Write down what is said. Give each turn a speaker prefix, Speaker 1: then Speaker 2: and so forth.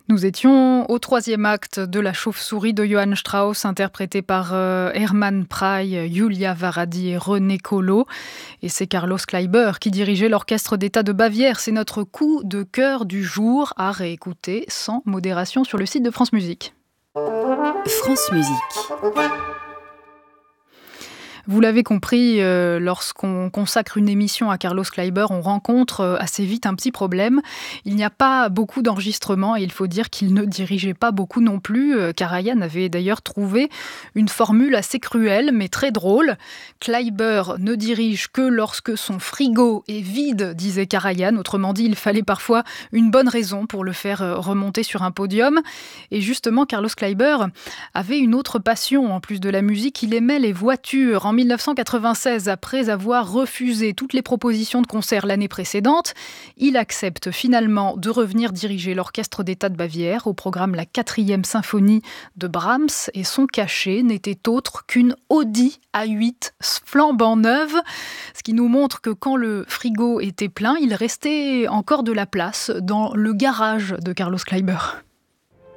Speaker 1: Nous étions au troisième acte de La Chauve-souris de Johann Strauss, interprété par Hermann Prey, Julia Varadi et René Collot. Et c'est Carlos Kleiber qui dirigeait l'Orchestre d'État de Bavière. C'est notre coup de cœur du jour à réécouter sans modération sur le site de France Musique.
Speaker 2: France Musique.
Speaker 1: Vous l'avez compris, lorsqu'on consacre une émission à Carlos Kleiber, on rencontre assez vite un petit problème. Il n'y a pas beaucoup d'enregistrements et il faut dire qu'il ne dirigeait pas beaucoup non plus. Karajan avait d'ailleurs trouvé une formule assez cruelle mais très drôle. Kleiber ne dirige que lorsque son frigo est vide, disait Karajan. Autrement dit, il fallait parfois une bonne raison pour le faire remonter sur un podium. Et justement, Carlos Kleiber avait une autre passion en plus de la musique. Il aimait les voitures. En 1996, après avoir refusé toutes les propositions de concert l'année précédente, il accepte finalement de revenir diriger l'Orchestre d'État de Bavière, au programme la 4e symphonie de Brahms, et son cachet n'était autre qu'une Audi A8 flambant neuve, ce qui nous montre que quand le frigo était plein, il restait encore de la place dans le garage de Carlos Kleiber.